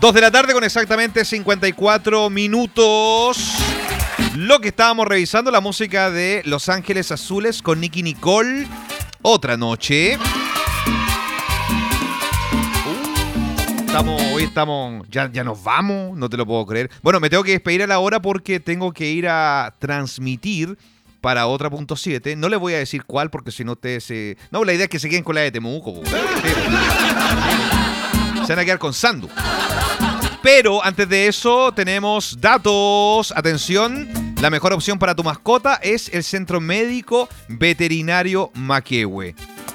2 de la tarde con exactamente 54 minutos. Lo que estábamos revisando, la música de Los Ángeles Azules con Nicki Nicole. Otra noche. Hoy estamos, ya nos vamos, no te lo puedo creer. Bueno, me tengo que despedir a la hora porque tengo que ir a transmitir para otra .7. No les voy a decir cuál porque si no ustedes se... No, la idea es que se queden con la de Temuco. Se van a quedar con Sandu. Pero antes de eso tenemos datos. Atención, la mejor opción para tu mascota es el Centro Médico Veterinario Maquehue.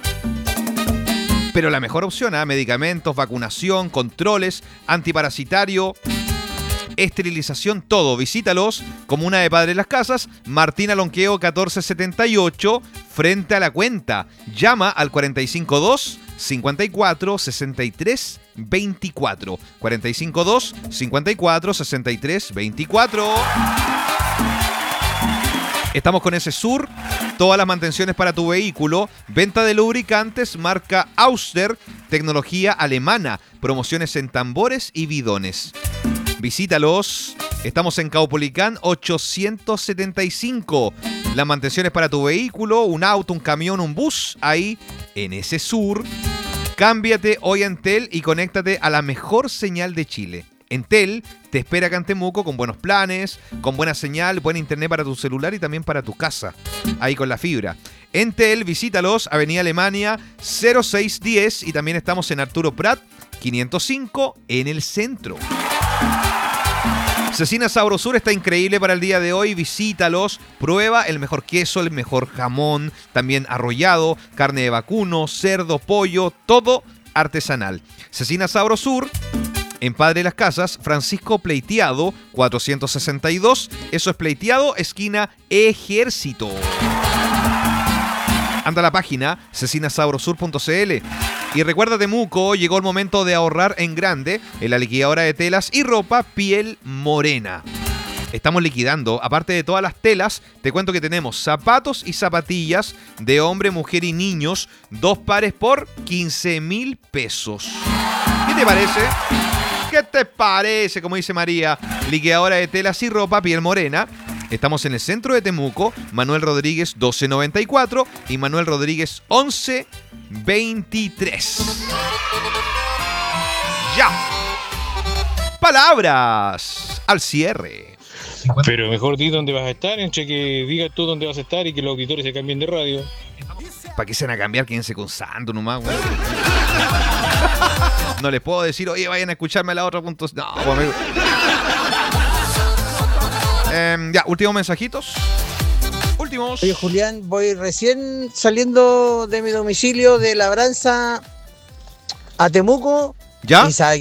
Pero la mejor opción, medicamentos, vacunación, controles, antiparasitario, esterilización, todo. Visítalos, Comuna de Padre Las Casas, Martín Alonqueo 1478, frente a la cuenta. Llama al 452 54 63 24. 452 54 63 24. Estamos con ese Sur, todas las mantenciones para tu vehículo, venta de lubricantes marca Auster, tecnología alemana, promociones en tambores y bidones. Visítalos, estamos en Caupolicán 875. Las mantenciones para tu vehículo, un auto, un camión, un bus, ahí en ese Sur. Cámbiate hoy a Entel y conéctate a la mejor señal de Chile. Entel te espera acá en Temuco con buenos planes, con buena señal, buen internet para tu celular y también para tu casa, ahí con la fibra. Entel, visítalos, Avenida Alemania 0610 y también estamos en Arturo Prat 505 en el centro. Cecina Sabrosur está increíble para el día de hoy, visítalos, prueba el mejor queso, el mejor jamón, también arrollado, carne de vacuno, cerdo, pollo, todo artesanal. Cecina Sabrosur, en Padre Las Casas, Francisco Pleiteado, 462. Eso es Pleiteado, esquina Ejército. Anda a la página cecinasabrosur.cl. Y recuerda, Temuco, llegó el momento de ahorrar en grande en la liquidadora de telas y ropa Piel Morena. Estamos liquidando, aparte de todas las telas, te cuento que tenemos zapatos y zapatillas de hombre, mujer y niños, 2 pares por 15.000 pesos. ¿Qué te parece? ¿Qué te parece? Como dice María, liquidadora de telas y ropa Piel Morena. Estamos en el centro de Temuco, Manuel Rodríguez 1294 y Manuel Rodríguez 1123. ¡Ya! Palabras al cierre. Pero mejor di dónde vas a estar, entre que digas tú dónde vas a estar y que los auditores se cambien de radio. ¿Para qué se van a cambiar? Quédense con Santo nomás, güey. No les puedo decir, oye, vayan a escucharme a la otra punto. No, pues, amigo. Ya, últimos mensajitos. Últimos. Oye, Julián, voy recién saliendo de mi domicilio de Labranza a Temuco. ¿Ya? Y sabe